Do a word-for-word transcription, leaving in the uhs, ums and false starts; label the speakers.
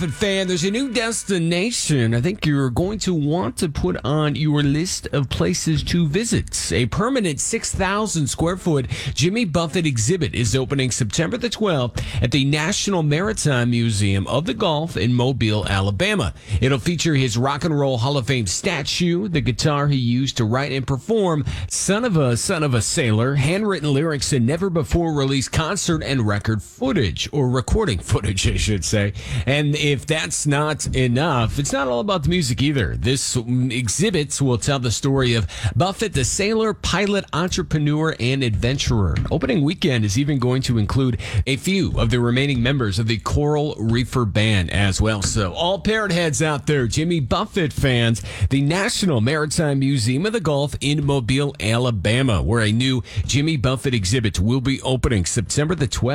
Speaker 1: Fan, there's a new destination I think you're going to want to put on your list of places to visit. A permanent six thousand square foot Jimmy Buffett exhibit is opening September the twelfth at the National Maritime Museum of the Gulf in Mobile, Alabama. It'll feature his Rock and Roll Hall of Fame statue, the guitar he used to write and perform Son of a Son of a Sailor, handwritten lyrics, and never before released concert and record footage, or recording footage, I should say. And if that's not enough, it's not all about the music either. This exhibit will tell the story of Buffett, the sailor, pilot, entrepreneur, and adventurer. Opening weekend is even going to include a few of the remaining members of the Coral Reefer Band as well. So all parrot heads out there, Jimmy Buffett fans, the National Maritime Museum of the Gulf in Mobile, Alabama, where a new Jimmy Buffett exhibit will be opening September the twelfth.